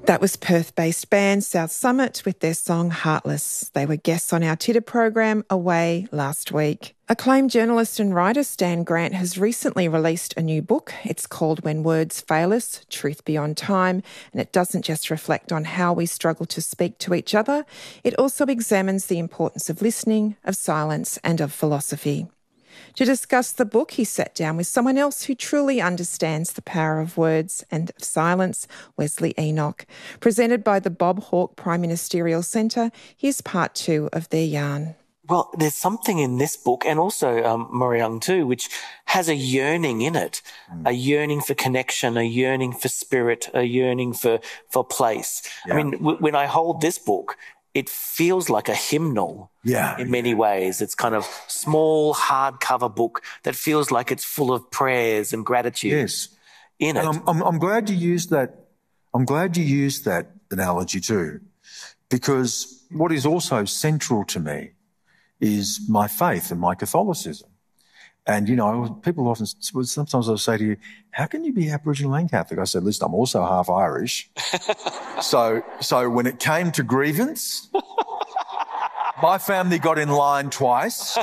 That was Perth-based band South Summit with their song Heartless. They were guests on our Titter program Away last week. Acclaimed journalist and writer Stan Grant has recently released a new book. It's called When Words Fail Us, Truth Beyond Time, and it doesn't just reflect on how we struggle to speak to each other, it also examines the importance of listening, of silence and of philosophy. To discuss the book, he sat down with someone else who truly understands the power of words and of silence, Wesley Enoch. Presented by the Bob Hawke Prime Ministerial Centre, here's part 2 of their yarn. Well, there's something in this book, and also Moriang too, which has a yearning in it, a yearning for connection, a yearning for spirit, a yearning for place. Yeah. I mean, when I hold this book, it feels like a hymnal in many ways. It's kind of small hardcover book that feels like it's full of prayers and gratitude in it. And I'm glad you used that. I'm glad you used that analogy too, because what is also central to me is my faith and my Catholicism. And, you know, people often, sometimes I'll say to you, how can you be Aboriginal and Catholic? I said, listen, I'm also half Irish. So when it came to grievance, my family got in line twice.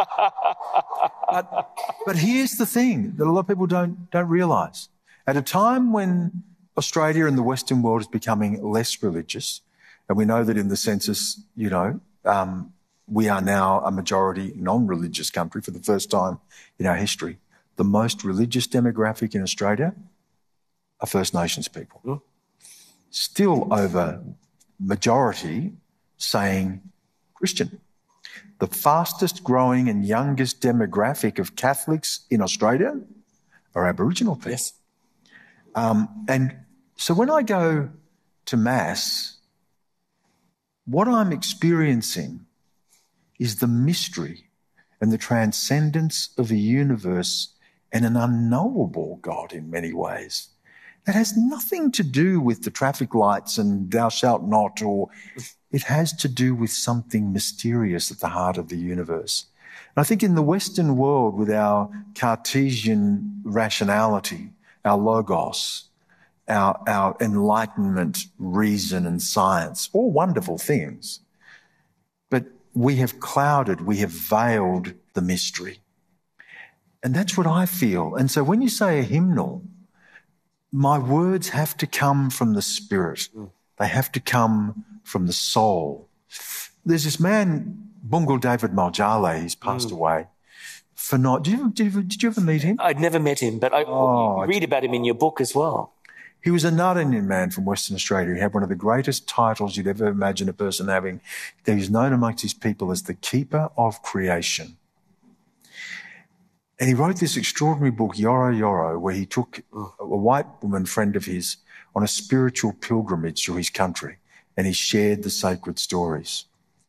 But here's the thing that a lot of people don't realise. At a time when Australia and the Western world is becoming less religious, and we know that in the census, you know, we are now a majority non-religious country for the first time in our history. The most religious demographic in Australia are First Nations people. Still over majority saying Christian. The fastest growing and youngest demographic of Catholics in Australia are Aboriginal people. Yes. And so when I go to Mass, what I'm experiencing is the mystery and the transcendence of a universe and an unknowable God in many ways. That has nothing to do with the traffic lights and thou shalt not, or it has to do with something mysterious at the heart of the universe. And I think in the Western world, with our Cartesian rationality, our logos, our enlightenment, reason and science, all wonderful things, but we have clouded, we have veiled the mystery. And that's what I feel. And so when you say a hymnal, my words have to come from the spirit. They have to come from the soul. There's this man, Bungal David Maljale, he's passed away. Did you ever meet him? I'd never met him, but I read about him in your book as well. He was a Ngunnawal man from Western Australia. He had one of the greatest titles you'd ever imagine a person having. He was known amongst his people as the Keeper of Creation. And he wrote this extraordinary book, Yoro Yoro, where he took a white woman friend of his on a spiritual pilgrimage through his country, and he shared the sacred stories.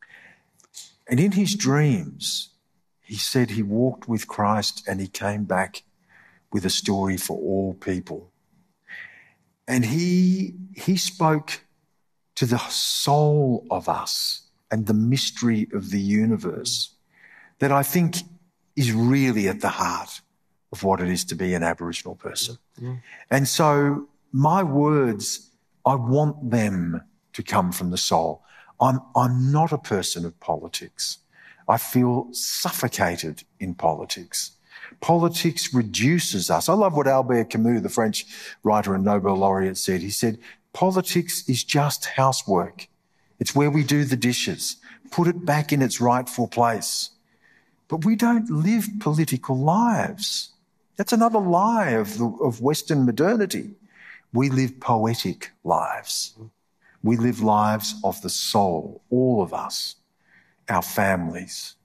And in his dreams, he said he walked with Christ and he came back with a story for all people. And he spoke to the soul of us and the mystery of the universe that I think is really at the heart of what it is to be an Aboriginal person. And so my words, I want them to come from the soul. I'm not a person of politics. I feel suffocated in politics. Politics reduces us. I love what Albert Camus, the French writer and Nobel laureate, said. He said, politics is just housework. It's where we do the dishes. Put it back in its rightful place. But we don't live political lives. That's another lie of Western modernity. We live poetic lives. We live lives of the soul, all of us, our families,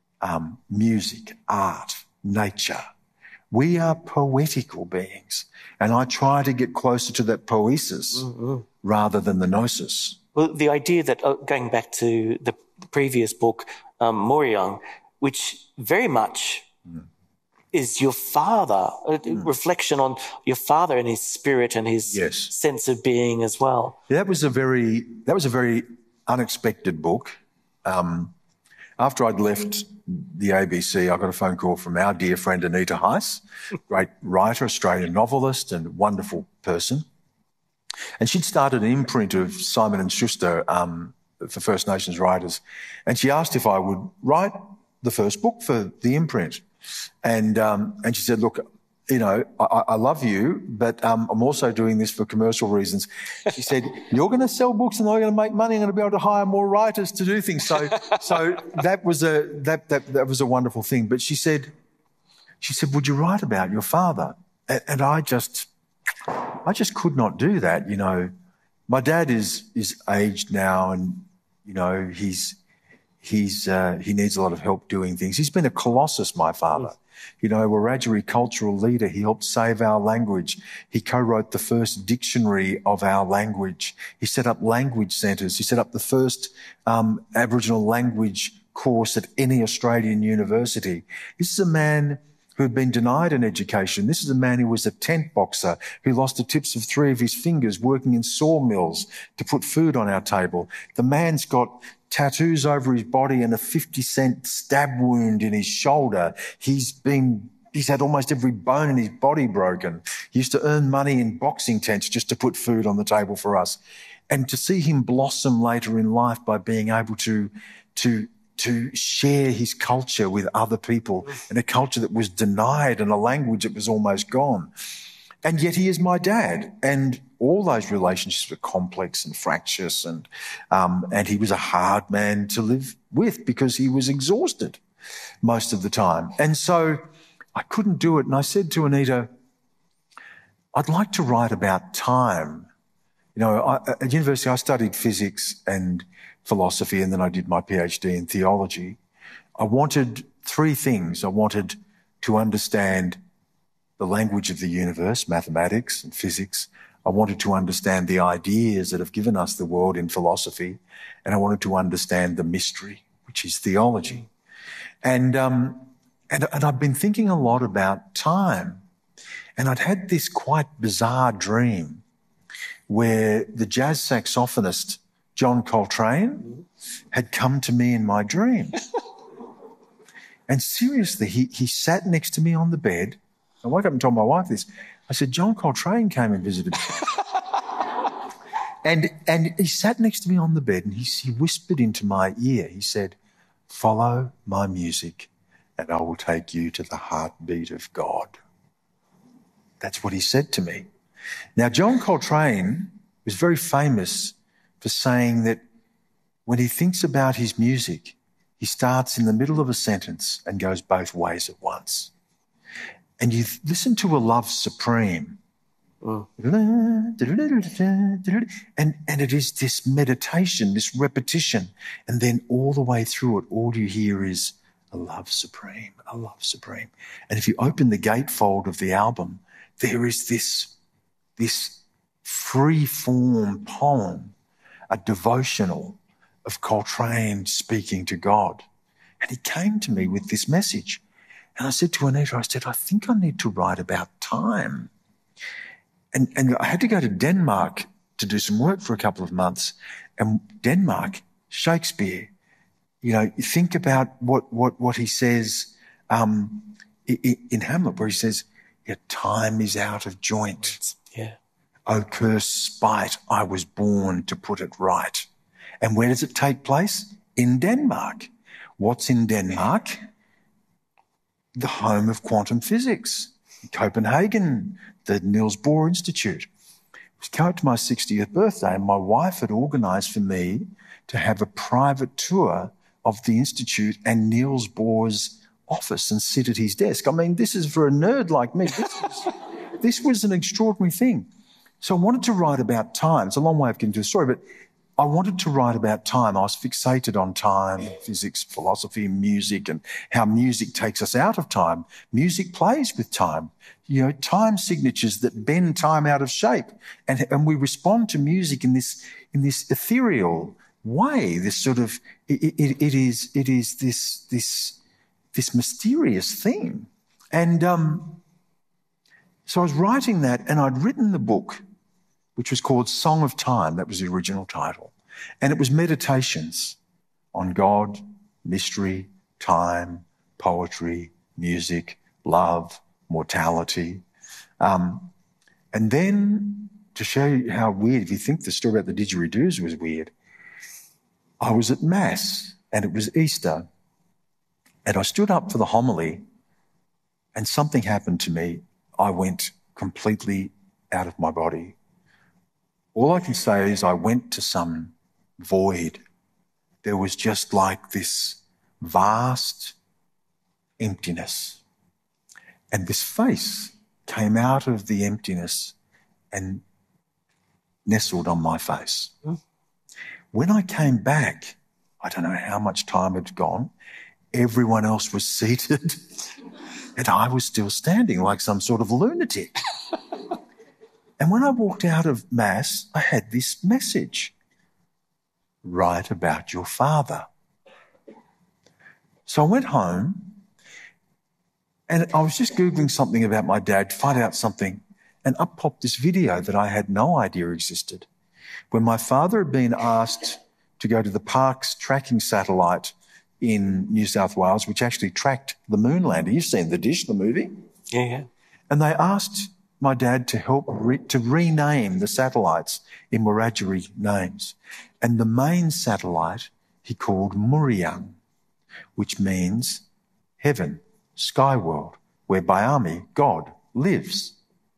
music, art, nature. We are poetical beings. And I try to get closer to that poesis rather than the gnosis. Well, the idea that, going back to the previous book, Moriang, which very much is your father, a reflection on your father and his spirit and his sense of being as well. That was a very unexpected book. After I'd left the ABC, I got a phone call from our dear friend Anita Heiss, great writer, Australian novelist and wonderful person. And she'd started an imprint of Simon & Schuster for First Nations writers. And she asked if I would write the first book for the imprint. And she said, look, you know, I love you, but I'm also doing this for commercial reasons. She said, you're going to sell books and I'm going to make money. I'm going to be able to hire more writers to do things. So that was a wonderful thing. But she said, would you write about your father? And I just could not do that. You know, my dad is aged now, and you know he needs a lot of help doing things. He's been a colossus, my father. You know, Wiradjuri cultural leader. He helped save our language. He co-wrote the first dictionary of our language. He set up language centres. He set up the first Aboriginal language course at any Australian university. This is a man who had been denied an education. This is a man who was a tent boxer, who lost the tips of 3 of his fingers working in sawmills to put food on our table. The man's got tattoos over his body and a 50-cent stab wound in his shoulder. He's had almost every bone in his body broken. He used to earn money in boxing tents just to put food on the table for us. And to see him blossom later in life by being able to share his culture with other people in a culture that was denied and a language that was almost gone. And yet he is my dad. And all those relationships were complex and fractious, and he was a hard man to live with because he was exhausted most of the time. And so I couldn't do it. And I said to Anita, I'd like to write about time. You know, at university I studied physics and philosophy, and then I did my PhD in theology. I wanted 3 things. I wanted to understand the language of the universe, mathematics and physics. I wanted to understand the ideas that have given us the world in philosophy, and I wanted to understand the mystery, which is theology. And I've been thinking a lot about time, and I'd had this quite bizarre dream where the jazz saxophonist John Coltrane had come to me in my dream. And seriously, he sat next to me on the bed. I woke up and told my wife this. I said, John Coltrane came and visited me. and he sat next to me on the bed, and he whispered into my ear. He said, follow my music and I will take you to the heartbeat of God. That's what he said to me. Now, John Coltrane was very famous for saying that when he thinks about his music, he starts in the middle of a sentence and goes both ways at once. And you listen to a Love Supreme, and it is this meditation, this repetition, and then all the way through it, all you hear is a love supreme, a love supreme. And if you open the gatefold of the album, there is this free-form poem, a devotional of Coltrane speaking to God. And he came to me with this message. And I said to Anita, I think I need to write about time. And I had to go to Denmark to do some work for a couple of months. And Denmark, Shakespeare, you know, you think about what he says in Hamlet, where he says, yeah, time is out of joint. Yeah. Oh, cursed spite, I was born to put it right. And where does it take place? In Denmark. What's in Denmark? The home of quantum physics. In Copenhagen, the Niels Bohr Institute. It was coming to my 60th birthday, and my wife had organised for me to have a private tour of the Institute and Niels Bohr's office and sit at his desk. I mean, this is for a nerd like me. This was an extraordinary thing. So I wanted to write about time. It's a long way of getting to the story, but I wanted to write about time. I was fixated on time, physics, philosophy, music, and how music takes us out of time. Music plays with time. You know, time signatures that bend time out of shape. And we respond to music in this ethereal way, this sort of, it is this mysterious thing. And so I was writing that, and I'd written the book, which was called Song of Time. That was the original title. And it was meditations on God, mystery, time, poetry, music, love, mortality. And then to show you how weird, if you think the story about the didgeridoos was weird, I was at Mass and it was Easter and I stood up for the homily and something happened to me. I went completely out of my body. All I can say is I went to some void. There was just like this vast emptiness. And this face came out of the emptiness and nestled on my face. When I came back, I don't know how much time had gone, everyone else was seated and I was still standing like some sort of lunatic. And when I walked out of Mass, I had this message: write about your father. So I went home and I was just Googling something about my dad to find out something, and up popped this video that I had no idea existed. When my father had been asked to go to the Parkes tracking satellite in New South Wales, which actually tracked the moon lander. You've seen The Dish, the movie? Yeah. And they asked my dad to help to rename the satellites in Wiradjuri names. And the main satellite he called Muriyang, which means heaven, sky world, where Bayami, God, lives.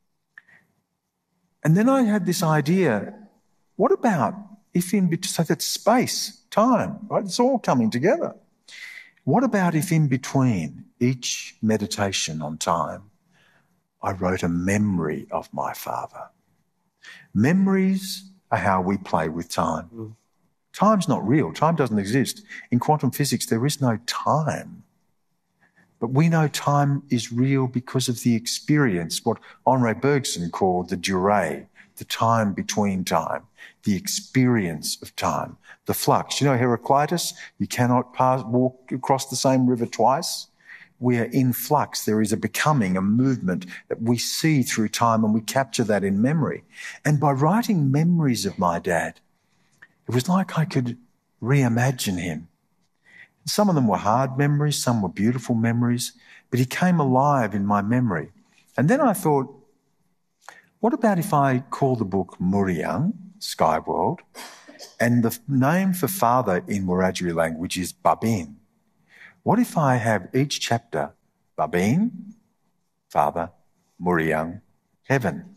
And then I had this idea, what about if in between, so that's space, time, right? It's all coming together. What about if in between each meditation on time, I wrote a memory of my father? Memories are how we play with time. Time's not real. Time doesn't exist. In quantum physics, there is no time. But we know time is real because of the experience, what Henri Bergson called the durée, the time between time, the experience of time, the flux. You know Heraclitus? You cannot walk across the same river twice. We are in flux. There is a becoming, a movement that we see through time, and we capture that in memory. And by writing memories of my dad, it was like I could reimagine him. Some of them were hard memories, some were beautiful memories, but he came alive in my memory. And then I thought, what about if I call the book Muriyang, Sky World, and the name for father in Wiradjuri language is Babin? What if I have each chapter Babin, father, Muriyang, heaven?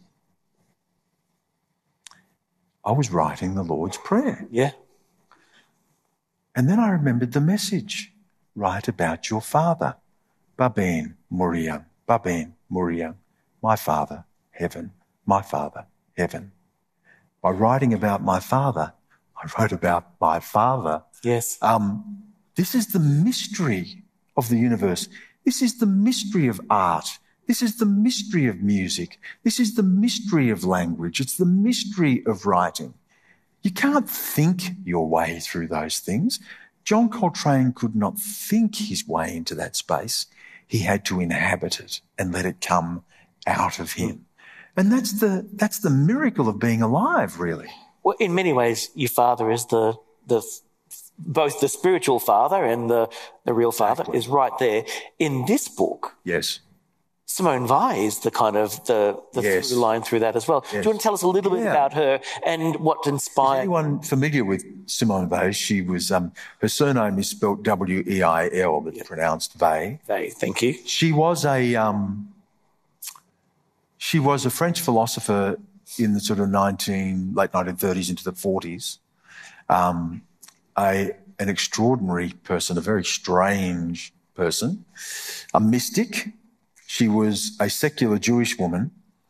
I was writing the Lord's Prayer. Yeah. And then I remembered the message: write about your father. Babin, Muriyang, my father, heaven, my father, heaven. By writing about my father, I wrote about my father. Yes. This is the mystery of the universe. This is the mystery of art. This is the mystery of music. This is the mystery of language. It's the mystery of writing. You can't think your way through those things. John Coltrane could not think his way into that space. He had to inhabit it and let it come out of him. And that's the miracle of being alive, really. Well, in many ways, your father is both the spiritual father and the real father is right there. In this book, yes, Simone Weil is the kind of the yes. through line through that as well. Yes. Do you want to tell us a little bit about her and what inspired? Is anyone familiar with Simone Weil? She was her surname is spelled W-E-I-L, but pronounced Weil. Weil, thank you. She was a French philosopher in the sort of late 1930s into the 40s. An extraordinary person, a very strange person, a mystic. She was a secular Jewish woman,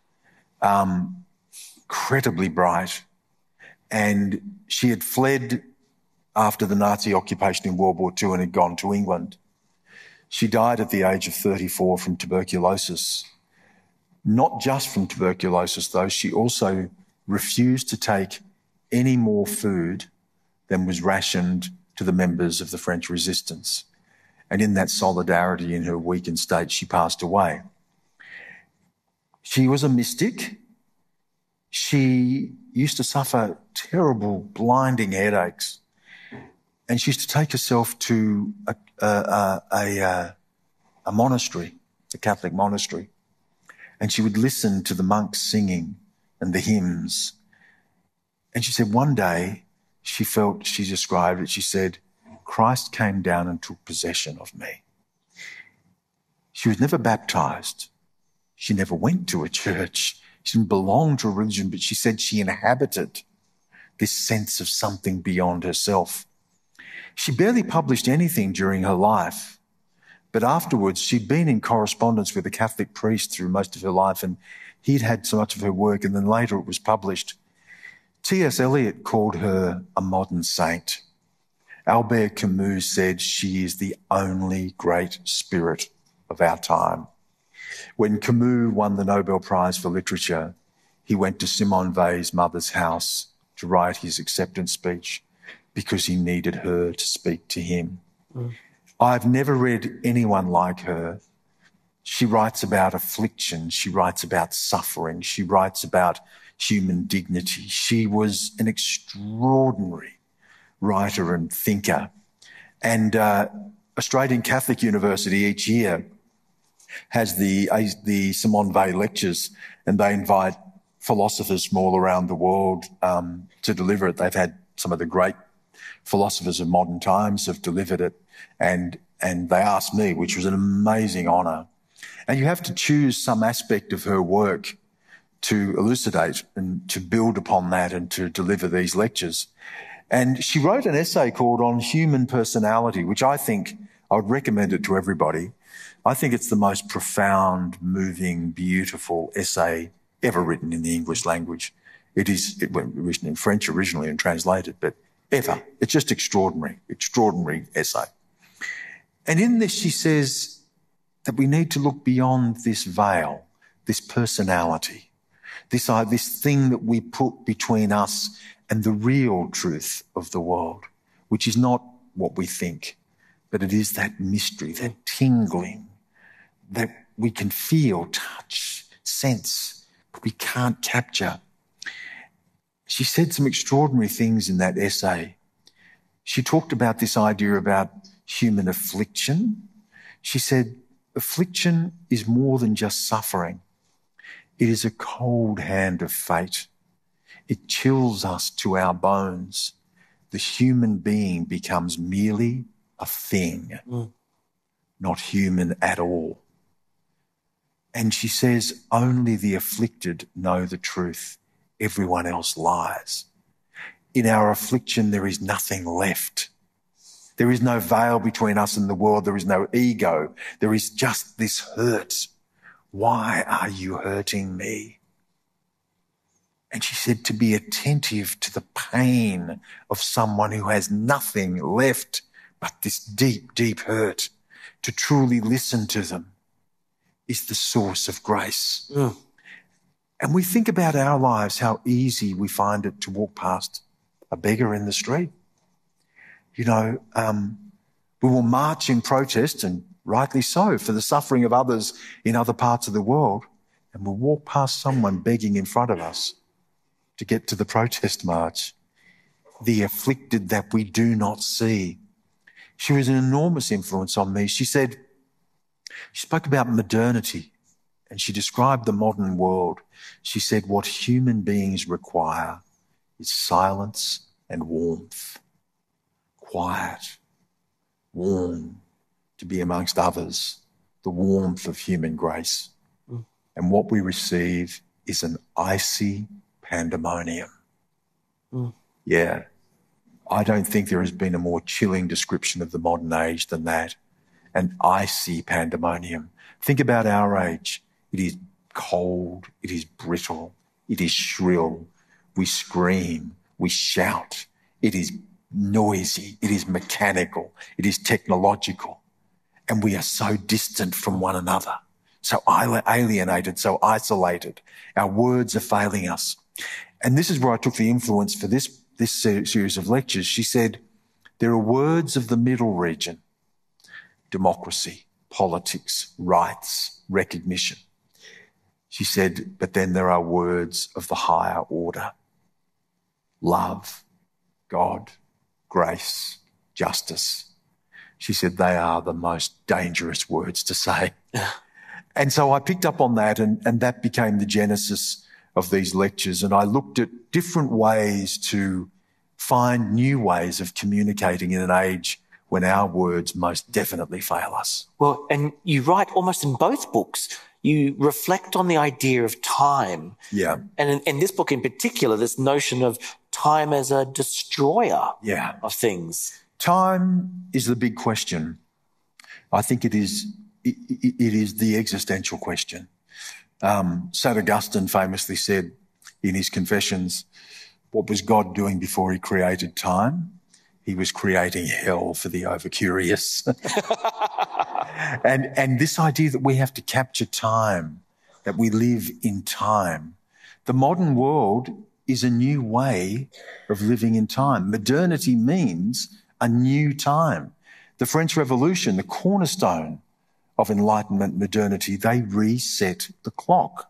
incredibly bright, and she had fled after the Nazi occupation in World War II and had gone to England. She died at the age of 34 from tuberculosis. Not just from tuberculosis, though. She also refused to take any more food than was rationed to the members of the French resistance. And in that solidarity, in her weakened state, she passed away. She was a mystic. She used to suffer terrible, blinding headaches. And she used to take herself to a monastery, a Catholic monastery. And she would listen to the monks singing and the hymns. And she said one day she described it, she said, Christ came down and took possession of me. She was never baptized. She never went to a church. She didn't belong to a religion, but she said she inhabited this sense of something beyond herself. She barely published anything during her life, but afterwards she'd been in correspondence with a Catholic priest through most of her life, and he'd had so much of her work, and then later it was published. T.S. Eliot called her a modern saint. Albert Camus said she is the only great spirit of our time. When Camus won the Nobel Prize for Literature, he went to Simone Weil's mother's house to write his acceptance speech because he needed her to speak to him. I've never read anyone like her. She writes about affliction. She writes about suffering. She writes about human dignity. She was an extraordinary writer and thinker. And Australian Catholic University each year has the Simone Weil lectures, and they invite philosophers from all around the world to deliver it. They've had some of the great philosophers of modern times have delivered it, and they asked me, which was an amazing honour. And you have to choose some aspect of her work to elucidate and to build upon that and to deliver these lectures. And she wrote an essay called On Human Personality, which I think I would recommend it to everybody. I think it's the most profound, moving, beautiful essay ever written in the English language. It was written in French originally and translated, but ever. It's just extraordinary essay. And in this, she says that we need to look beyond this veil, this personality, this thing that we put between us and the real truth of the world, which is not what we think, but it is that mystery, that tingling that we can feel, touch, sense, but we can't capture. She said some extraordinary things in that essay. She talked about this idea about human affliction. She said, affliction is more than just suffering. It is a cold hand of fate. It chills us to our bones. The human being becomes merely a thing, not human at all. And she says, only the afflicted know the truth. Everyone else lies. In our affliction, there is nothing left. There is no veil between us and the world. There is no ego. There is just this hurt. Why are you hurting me? And she said to be attentive to the pain of someone who has nothing left but this deep, deep hurt. To truly listen to them is the source of grace. And we think about our lives, how easy we find it to walk past a beggar in the street. You know, we will march in protest, and rightly so, for the suffering of others in other parts of the world, and we'll walk past someone begging in front of us to get to the protest march. The afflicted that we do not see. She was an enormous influence on me. She spoke about modernity, and she described the modern world. She said what human beings require is silence and warmth. Quiet, warm, to be amongst others, the warmth of human grace. And what we receive is an icy pandemonium. Yeah, I don't think there has been a more chilling description of the modern age than that. An icy pandemonium. Think about our age. It is cold, it is brittle, it is shrill. We scream, we shout. It is noisy, it is mechanical, it is technological. And we are so distant from one another, so alienated, so isolated. Our words are failing us. And this is where I took the influence for this series of lectures. She said, there are words of the middle region: democracy, politics, rights, recognition. She said, but then there are words of the higher order: love, God, grace, justice. She said they are the most dangerous words to say. And so I picked up on that, and that became the genesis of these lectures, and I looked at different ways to find new ways of communicating in an age when our words most definitely fail us. Well, and you write almost in both books, you reflect on the idea of time. Yeah. And in this book in particular, this notion of time as a destroyer of things. Time is the big question. I think it is the existential question. St. Augustine famously said in his Confessions, what was God doing before he created time? He was creating hell for the overcurious. And this idea that we have to capture time, that we live in time. The modern world is a new way of living in time. Modernity means a new time. The French Revolution, the cornerstone of Enlightenment modernity, they reset the clock.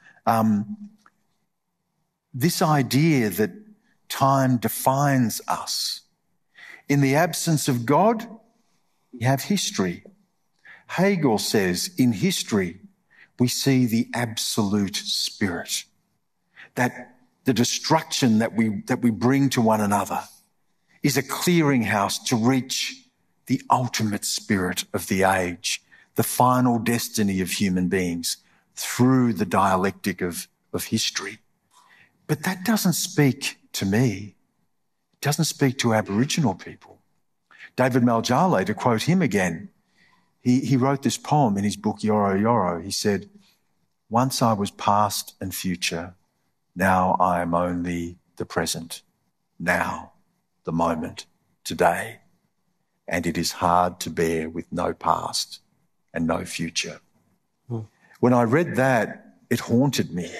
This idea that time defines us. In the absence of God, we have history. Hegel says, in history, we see the absolute spirit. That the destruction that we bring to one another is a clearinghouse to reach the ultimate spirit of the age, the final destiny of human beings through the dialectic of history. But that doesn't speak to me. It doesn't speak to Aboriginal people. David Maljale, to quote him again, he wrote this poem in his book Yoro Yoro. He said, once I was past and future, now I am only the present, now, the moment, today. And it is hard to bear with no past and no future. When I read that, it haunted me.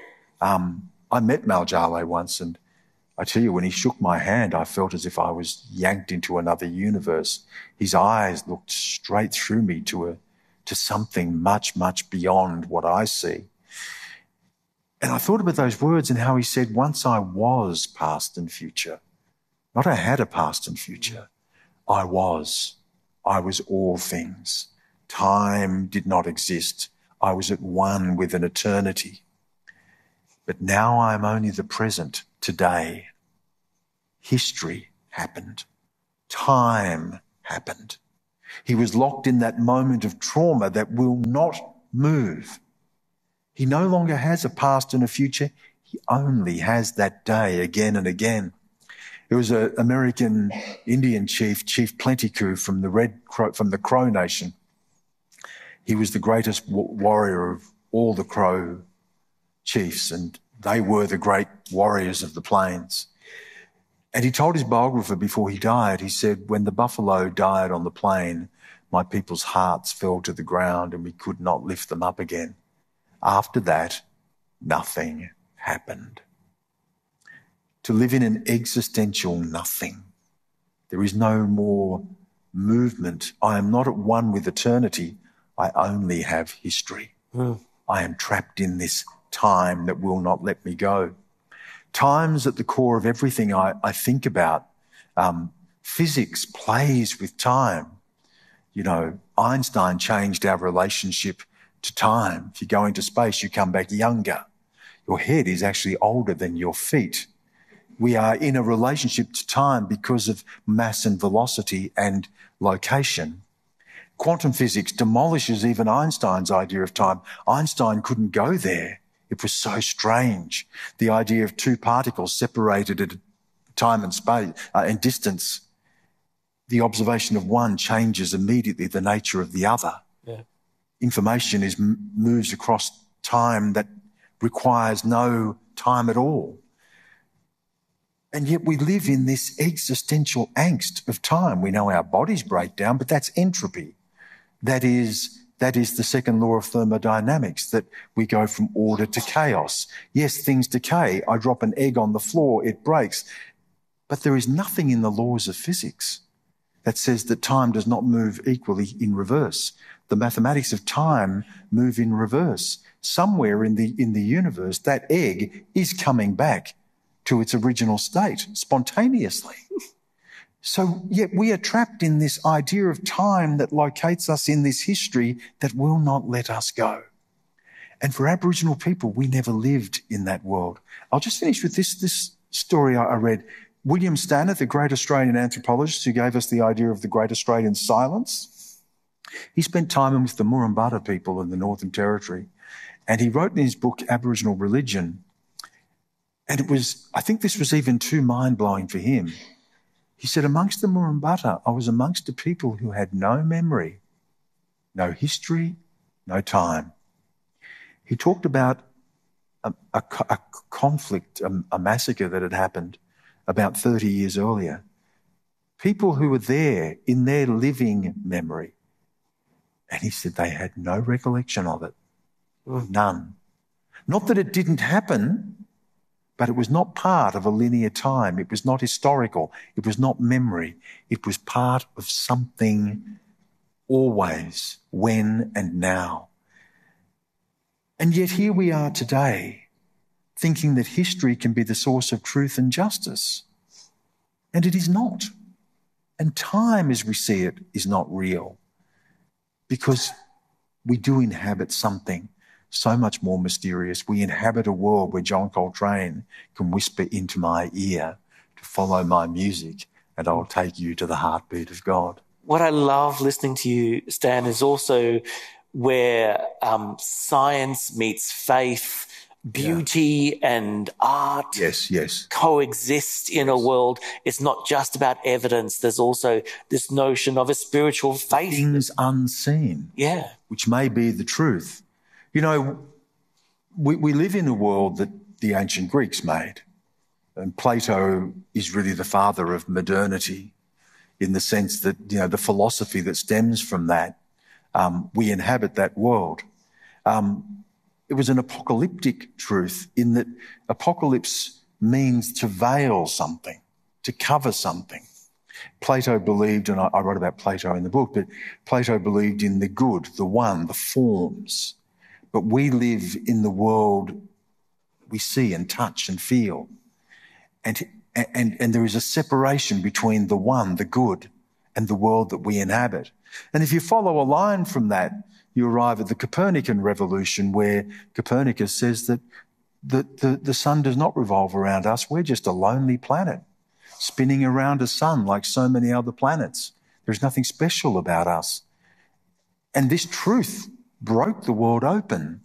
I met Maljale once, and I tell you, when he shook my hand, I felt as if I was yanked into another universe. His eyes looked straight through me to something much, much beyond what I see. And I thought about those words and how he said, once I was past and future. Not I had a past and future. I was all things. Time did not exist. I was at one with an eternity. But now I am only the present, today. History happened. Time happened. He was locked in that moment of trauma that will not move. He no longer has a past and a future. He only has that day again and again. There was an American Indian chief, Chief Plentycoo from the Crow Nation. He was the greatest warrior of all the Crow chiefs, and they were the great warriors of the plains. And he told his biographer before he died, he said, when the buffalo died on the plain, my people's hearts fell to the ground and we could not lift them up again. After that, nothing happened. To live in an existential nothing. There is no more movement. I am not at one with eternity. I only have history. I am trapped in this time that will not let me go. Time's at the core of everything I think about. Physics plays with time. You know, Einstein changed our relationship to time. If you go into space, you come back younger. Your head is actually older than your feet. We are in a relationship to time because of mass and velocity and location. Quantum physics demolishes even Einstein's idea of time. Einstein couldn't go there. It was so strange. The idea of two particles separated at time and space and distance. The observation of one changes immediately the nature of the other. Yeah. Information moves across time that requires no time at all. And yet we live in this existential angst of time. We know our bodies break down, but that's entropy. That is the second law of thermodynamics, that we go from order to chaos. Yes, things decay. I drop an egg on the floor, it breaks. But there is nothing in the laws of physics that says that time does not move equally in reverse. The mathematics of time move in reverse. Somewhere in the universe, that egg is coming back to its original state spontaneously. So yet we are trapped in this idea of time that locates us in this history that will not let us go. And for Aboriginal people, we never lived in that world. I'll just finish with this story I read. William Stannard, the great Australian anthropologist who gave us the idea of the Great Australian Silence, he spent time with the Murrumbidgee people in the Northern Territory, and he wrote in his book, Aboriginal Religion, and I think this was even too mind-blowing for him. He said, amongst the Murrumbidgee, I was amongst a people who had no memory, no history, no time. He talked about a conflict, a massacre that had happened about 30 years earlier. People who were there in their living memory. And he said they had no recollection of it. None. Not that it didn't happen, but it was not part of a linear time. It was not historical. It was not memory. It was part of something always, when and now. And yet here we are today, thinking that history can be the source of truth and justice. And it is not. And time, as we see it, is not real. Because we do inhabit something so much more mysterious. We inhabit a world where John Coltrane can whisper into my ear to follow my music, and I'll take you to the heartbeat of God. What I love listening to you, Stan, is also where science meets faith, beauty and art coexist in a world. It's not just about evidence. There's also this notion of a spiritual faith. Things unseen. Yeah. Which may be the truth. You know, we live in a world that the ancient Greeks made. And Plato is really the father of modernity in the sense that, you know, the philosophy that stems from that, we inhabit that world. It was an apocalyptic truth in that apocalypse means to veil something, to cover something. Plato believed, and I wrote about Plato in the book, but Plato believed in the good, the one, the forms. But we live in the world we see and touch and feel. And there is a separation between the one, the good, and the world that we inhabit. And if you follow a line from that, you arrive at the Copernican revolution, where Copernicus says that the sun does not revolve around us. We're just a lonely planet spinning around a sun like so many other planets. There's nothing special about us. And this truth broke the world open.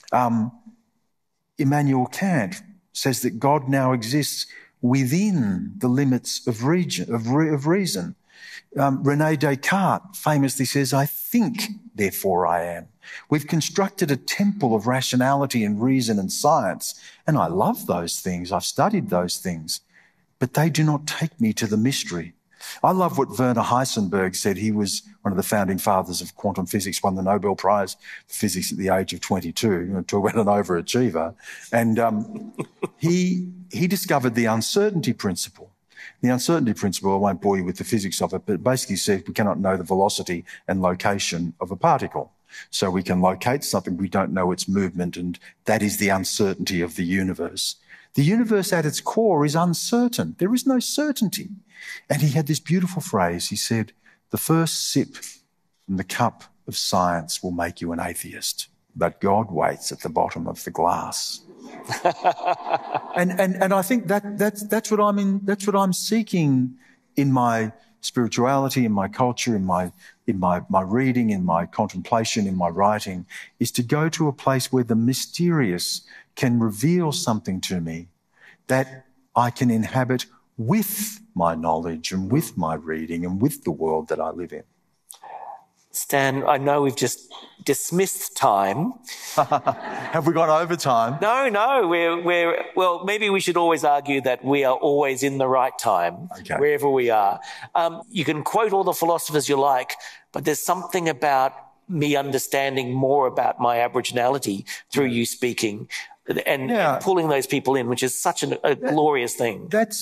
Immanuel Kant says that God now exists within the limits of reason. René Descartes famously says, I think, therefore I am. We've constructed a temple of rationality and reason and science, and I love those things. I've studied those things, but they do not take me to the mystery. I love what Werner Heisenberg said. He was one of the founding fathers of quantum physics, won the Nobel Prize for Physics at the age of 22. You know, talk about an overachiever. And he discovered the uncertainty principle. The uncertainty principle, I won't bore you with the physics of it, but it basically says we cannot know the velocity and location of a particle. So we can locate something, we don't know its movement, and that is the uncertainty of the universe. The universe at its core is uncertain. There is no certainty. And he had this beautiful phrase. He said, the first sip from the cup of science will make you an atheist, but God waits at the bottom of the glass. and I think that's what I'm seeking in my spirituality, in my culture, in my reading, in my contemplation, in my writing, is to go to a place where the mysterious can reveal something to me that I can inhabit with my knowledge and with my reading and with the world that I live in. Stan, I know we've just dismissed time. Have we gone over time? No. Well, maybe we should always argue that we are always in the right time, wherever we are. You can quote all the philosophers you like, but there's something about me understanding more about my Aboriginality through you speaking and pulling those people in, which is such a glorious thing. That's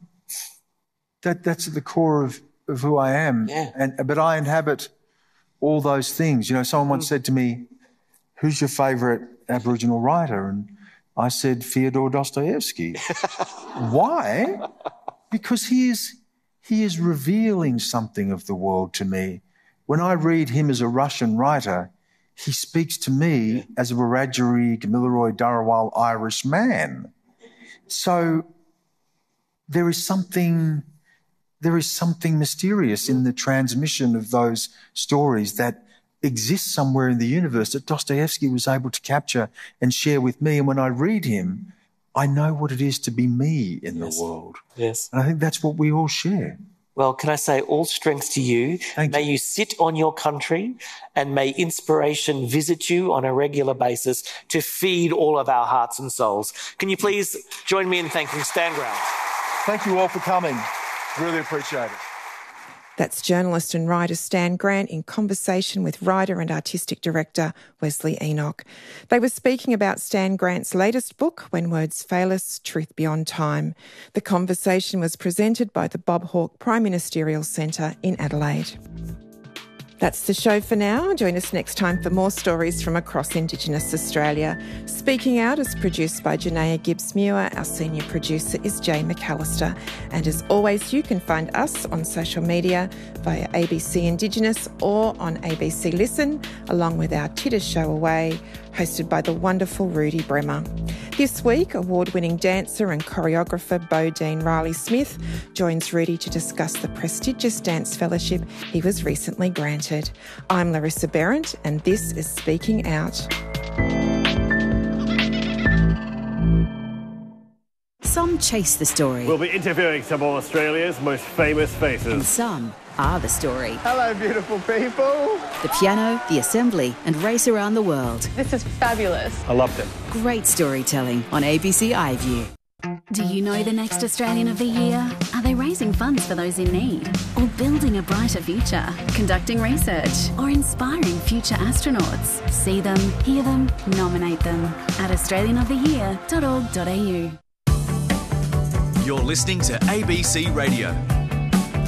at the core of who I am. Yeah. But I inhabit all those things. You know, someone once said to me, who's your favourite Aboriginal writer? And I said, Fyodor Dostoevsky. Why? Because he is revealing something of the world to me. When I read him as a Russian writer, he speaks to me as a Wiradjuri, Gamilaroi, Dharawal Irish man. So there is something mysterious in the transmission of those stories that exists somewhere in the universe that Dostoevsky was able to capture and share with me. And when I read him, I know what it is to be me in the world. Yes. And I think that's what we all share. Well, can I say all strength to you? May you sit on your country, and may inspiration visit you on a regular basis to feed all of our hearts and souls. Can you please join me in thanking Stan Grant? Thank you all for coming. Really appreciate it. That's journalist and writer Stan Grant in conversation with writer and artistic director Wesley Enoch. They were speaking about Stan Grant's latest book, When Words Fail Us, Truth Beyond Time. The conversation was presented by the Bob Hawke Prime Ministerial Centre in Adelaide. That's the show for now. Join us next time for more stories from across Indigenous Australia. Speaking Out is produced by Janaea Gibbs-Muir. Our senior producer is Jay McAllister. And as always, you can find us on social media via ABC Indigenous or on ABC Listen, along with our Titter Show Away, hosted by the wonderful Rudy Bremer. This week, award-winning dancer and choreographer Bodine Riley-Smith joins Rudy to discuss the prestigious dance fellowship he was recently granted. I'm Larissa Behrendt, and this is Speaking Out. Some chase the story. We'll be interviewing some of Australia's most famous faces. And some are the story. Hello, beautiful people. The piano, the assembly, and race around the world. This is fabulous. I loved it. Great storytelling on ABC iView. Do you know the next Australian of the Year? Are they raising funds for those in need? Or building a brighter future? Conducting research? Or inspiring future astronauts? See them, hear them, nominate them at australianoftheyear.org.au. You're listening to ABC Radio.